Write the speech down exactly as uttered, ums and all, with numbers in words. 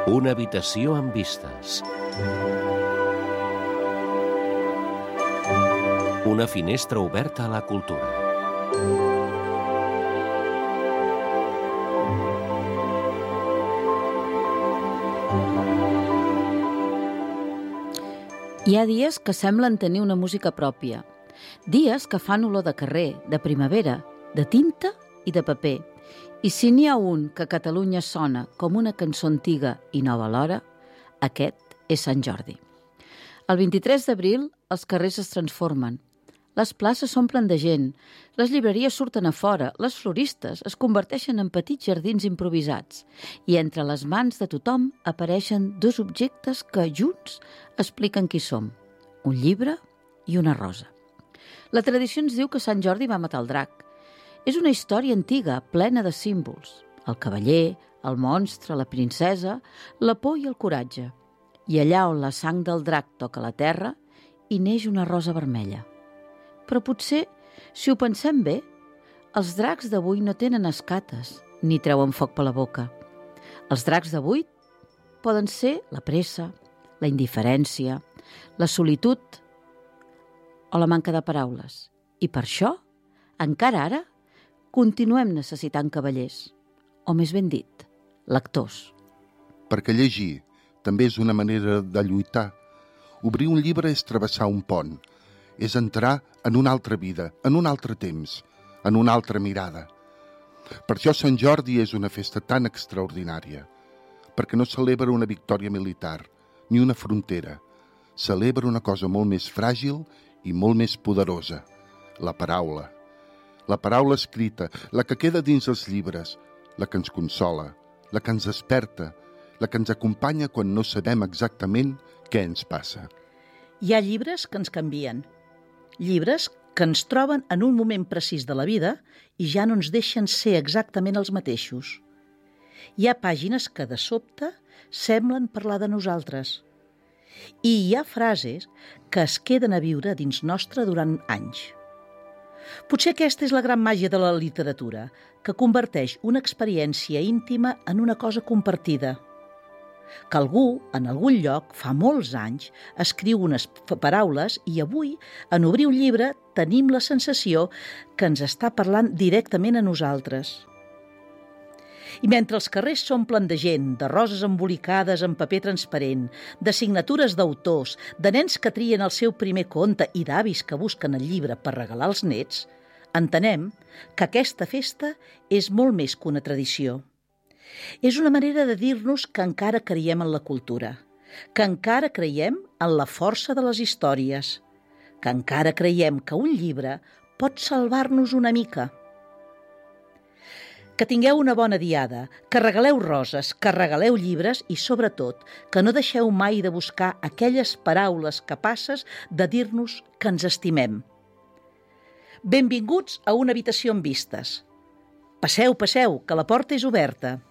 Una habitació amb vistes. Una finestra oberta a la cultura. Hi ha dies que semblen tenir una música pròpia, dies que fan olor de carrer, de primavera, de tinta i de paper. I si n'hi ha un que a Catalunya sona com una cançó antiga i nova alhora, aquest és Sant Jordi. El vint-i-tres d'abril els carrers es transformen, les places s'omplen de gent, les llibreries surten a fora, les floristes es converteixen en petits jardins improvisats i entre les mans de tothom apareixen dos objectes que junts expliquen qui som, un llibre i una rosa. La tradició ens diu que Sant Jordi va matar el drac. És una història antiga, plena de símbols. El cavaller, el monstre, la princesa, la por i el coratge. I allà on la sang del drac toca la terra, hi neix una rosa vermella. Però potser, si ho pensem bé, els dracs d'avui no tenen escates ni treuen foc per la boca. Els dracs d'avui poden ser la pressa, la indiferència, la solitud o la manca de paraules. I per això, encara ara, continuem necessitant cavallers, o més ben dit, lectors. Perquè llegir també és una manera de lluitar. Obrir un llibre és travessar un pont, és entrar en una altra vida, en un altre temps, en una altra mirada. Per això Sant Jordi és una festa tan extraordinària, perquè no celebra una victòria militar, ni una frontera. Celebra una cosa molt més fràgil i molt més poderosa, la paraula. La paraula escrita, la que queda dins els llibres, la que ens consola, la que ens desperta, la que ens acompanya quan no sabem exactament què ens passa. Hi ha llibres que ens canvien, llibres que ens troben en un moment precís de la vida i ja no ens deixen ser exactament els mateixos. Hi ha pàgines que de sobte semblen parlar de nosaltres i hi ha frases que es queden a viure dins nostre durant anys. Potser aquesta és la gran màgia de la literatura, que converteix una experiència íntima en una cosa compartida. Que algú, en algun lloc, fa molts anys, escriu unes paraules i avui, en obrir un llibre, tenim la sensació que ens està parlant directament a nosaltres. I mentre els carrers s'omplen de gent, de roses embolicades en paper transparent, de signatures d'autors, de nens que trien el seu primer conte i d'avis que busquen el llibre per regalar als nets, entenem que aquesta festa és molt més que una tradició. És una manera de dir-nos que encara creiem en la cultura, que encara creiem en la força de les històries, que encara creiem que un llibre pot salvar-nos una mica. Que tingueu una bona diada, que regaleu roses, que regaleu llibres i, sobretot, que no deixeu mai de buscar aquelles paraules capaces de dir-nos que ens estimem. Benvinguts a una habitació amb vistes. Passeu, passeu, que la porta és oberta.